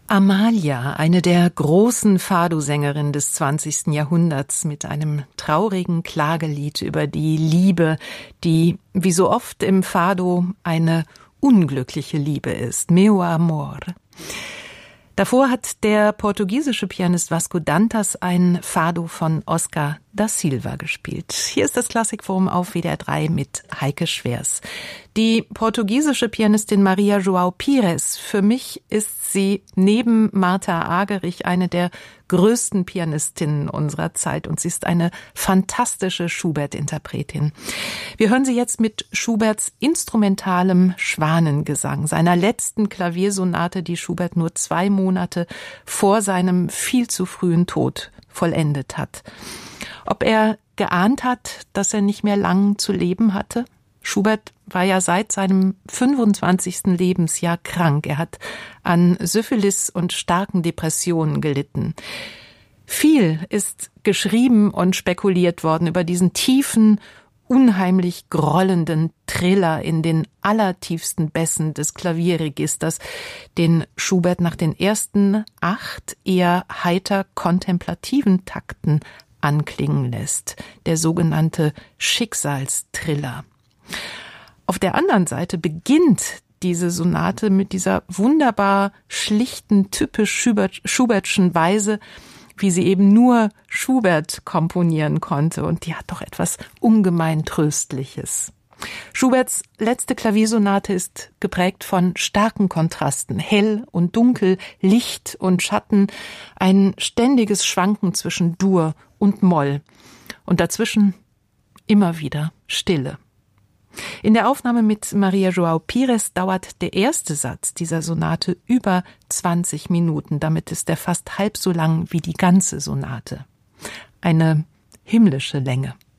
Amalia, eine der großen Fado-Sängerinnen des 20. Jahrhunderts, mit einem traurigen Klagelied über die Liebe, die, wie so oft im Fado, eine unglückliche Liebe ist. Meu amor. Davor hat der portugiesische Pianist Vasco Dantas ein Fado von Oscar da Silva gespielt. Hier ist das Klassikforum auf WDR 3 mit Heike Schwers. Die portugiesische Pianistin Maria João Pires, für mich ist sie neben Martha Argerich eine der größten Pianistinnen unserer Zeit und sie ist eine fantastische Schubert-Interpretin. Wir hören sie jetzt mit Schuberts instrumentalem Schwanengesang, seiner letzten Klaviersonate, die Schubert nur 2 Monate vor seinem viel zu frühen Tod vollendet hat. Ob er geahnt hat, dass er nicht mehr lang zu leben hatte? Schubert war ja seit seinem 25. Lebensjahr krank. Er hat an Syphilis und starken Depressionen gelitten. Viel ist geschrieben und spekuliert worden über diesen tiefen, unheimlich grollenden Triller in den allertiefsten Bässen des Klavierregisters, den Schubert nach den ersten 8 eher heiter kontemplativen Takten anklingen lässt, der sogenannte Schicksalstriller. Auf der anderen Seite beginnt diese Sonate mit dieser wunderbar schlichten, typisch Schubertschen Weise, wie sie eben nur Schubert komponieren konnte. Und die hat doch etwas ungemein Tröstliches. Schuberts letzte Klaviersonate ist geprägt von starken Kontrasten, hell und dunkel, Licht und Schatten, ein ständiges Schwanken zwischen Dur und Moll und dazwischen immer wieder Stille. In der Aufnahme mit Maria João Pires dauert der erste Satz dieser Sonate über 20 Minuten. Damit ist er fast halb so lang wie die ganze Sonate. Eine himmlische Länge.